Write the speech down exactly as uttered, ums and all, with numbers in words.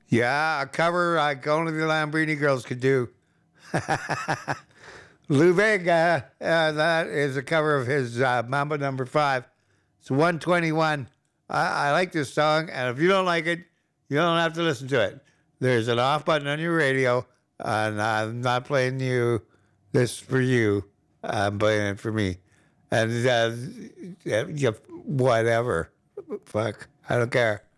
Yeah, a cover like only the Lambrini Girls could do. Lou Bega, uh, that is a cover of his uh, Mambo Number Five. It's one twenty-one. I, I like this song, and if you don't like it, you don't have to listen to it. There's an off button on your radio, and I'm not playing you this for you. I'm playing it for me. And uh, yeah, whatever. Fuck. I don't care.